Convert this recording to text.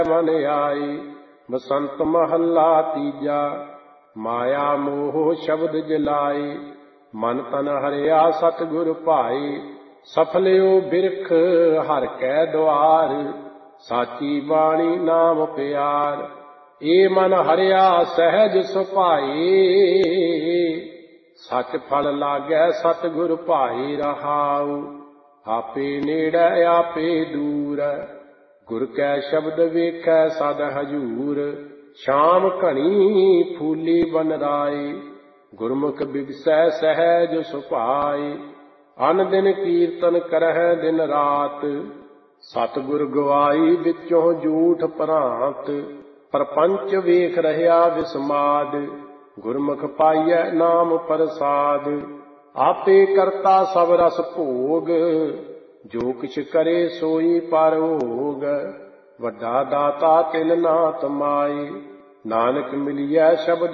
मन आई। बसंत महला तीजा, माया मोह शब्द जलाई। मन तन हरिया सतगुर भाई, सफलियो बिरख हर कै द्वार। साची बाणी नाम प्यार, ए मन हरिया सहज सुभाई। सच फल लागै सतगुर भाई रहाऊ। आपे नेड़ै आपे दूर, गुर कै शब्द वेखै सद हजूर। शाम घनी फूली बन राई, गुरमुख बिगसै सहज सुभाई। अन दिन कीर्तन करਹਿ दिन रात, सतगुर गवाई विचों झूठ भ्रांत। प्रपंच वेख रहिया विस्माद, गुरमुख पाइयै नाम प्रसाद। आपे करता सब रस भोग, जो किछ करे सोई परभोग। वड्डा दाता तिन ना तमाई, नानक मिलियै शब्द